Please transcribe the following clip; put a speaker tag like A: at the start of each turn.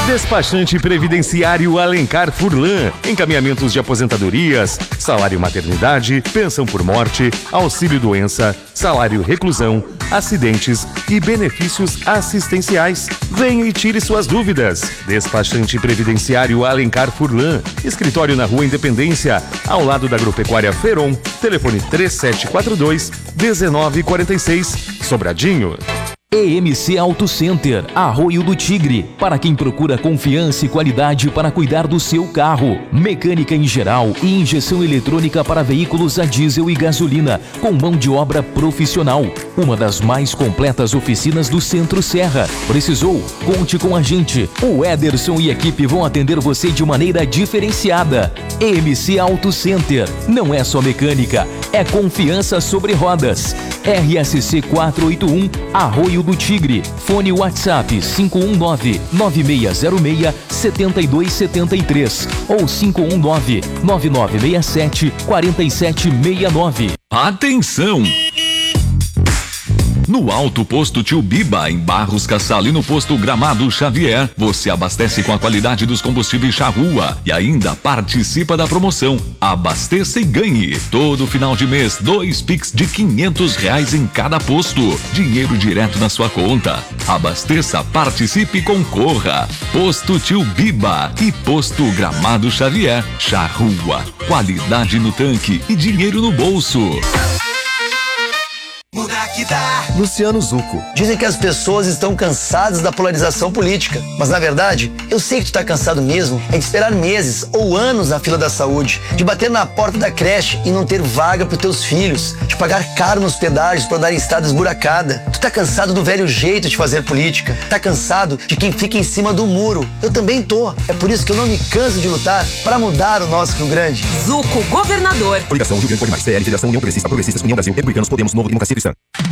A: Despachante Previdenciário Alencar Furlan. Encaminhamentos de aposentadorias, salário maternidade, pensão por morte, auxílio doença, salário reclusão, acidentes e benefícios assistenciais. Venha e tire suas dúvidas. Despachante Previdenciário Alencar Furlan. Escritório na Rua Independência, ao lado da Agropecuária Feron. Telefone 3742-1946. Sobradinho.
B: EMC Auto Center, Arroio do Tigre, para quem procura confiança e qualidade para cuidar do seu carro. Mecânica em geral e injeção eletrônica para veículos a diesel e gasolina, com mão de obra profissional. Uma das mais completas oficinas do Centro Serra. Precisou? Conte com a gente. O Ederson e equipe vão atender você de maneira diferenciada. EMC Auto Center, não é só mecânica, é confiança sobre rodas. RSC 481, Arroio do Tigre. Fone WhatsApp 519-9606-7273 ou 519-9967-4769.
C: Atenção! No Alto Posto Tio Biba, em Barros Cassal e no Posto Gramado Xavier, você abastece com a qualidade dos combustíveis Charrua e ainda participa da promoção Abasteça e Ganhe. Todo final de mês, 2 Pix de R$500 em cada posto. Dinheiro direto na sua conta. Abasteça, participe e concorra. Posto Tio Biba e Posto Gramado Xavier. Charrua, qualidade no tanque e dinheiro no bolso.
D: Luciano Zucco. Dizem que as pessoas estão cansadas da polarização política, mas na verdade, eu sei que tu tá cansado mesmo é de esperar meses ou anos na fila da saúde, de bater na porta da creche e não ter vaga pros teus filhos, de pagar caro nos pedágios para andar em estrada esburacada. Tu tá cansado do velho jeito de fazer política, tá cansado de quem fica em cima do muro. Eu também tô. É por isso que eu não me canso de lutar para mudar o nosso Rio Grande.
E: Zucco, governador.
F: Coligação Rio Grande Pode Mais, PL, Federação União Progressista, Progressistas, União Brasil, Republicanos, Podemos, Novo, Democracia Cristã.